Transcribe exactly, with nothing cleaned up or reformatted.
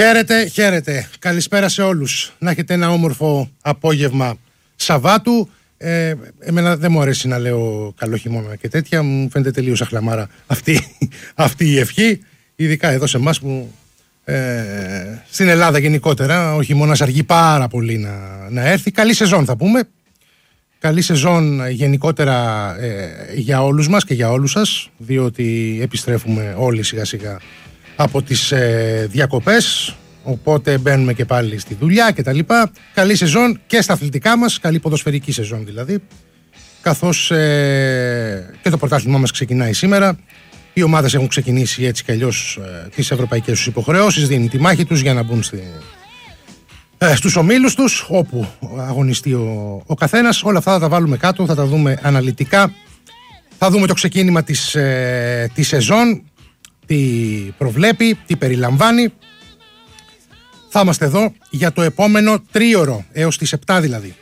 Χαίρετε, χαίρετε. Καλησπέρα σε όλους. Να έχετε ένα όμορφο απόγευμα Σαββάτου. Ε, εμένα δεν μου αρέσει να λέω καλό χειμώνα και τέτοια. Μου φαίνεται τελείως αχλαμάρα αυτή, αυτή η ευχή. Ειδικά εδώ σε εμάς που ε, στην Ελλάδα γενικότερα ο χειμώνας αργεί πάρα πολύ να, να έρθει. Καλή σεζόν θα πούμε. Καλή σεζόν γενικότερα ε, για όλους μας και για όλους σας, διότι επιστρέφουμε όλοι σιγά σιγά από τις ε, διακοπές, οπότε μπαίνουμε και πάλι στη δουλειά και τα λοιπά. Καλή σεζόν και στα αθλητικά μας, καλή ποδοσφαιρική σεζόν δηλαδή, καθώς ε, και το πρωτάθλημά μας ξεκινάει σήμερα. Οι ομάδες έχουν ξεκινήσει έτσι κι αλλιώς ε, τις ευρωπαϊκές τους υποχρεώσεις, δίνουν τη μάχη τους για να μπουν στη, ε, στους ομίλους τους, όπου αγωνιστεί ο, ο καθένας. Όλα αυτά θα τα βάλουμε κάτω, θα τα δούμε αναλυτικά. Θα δούμε το ξεκίνημα της, ε, της σεζόν, τι προβλέπει, τι περιλαμβάνει. Θα είμαστε εδώ για το επόμενο τρίωρο, έως τις επτά δηλαδή.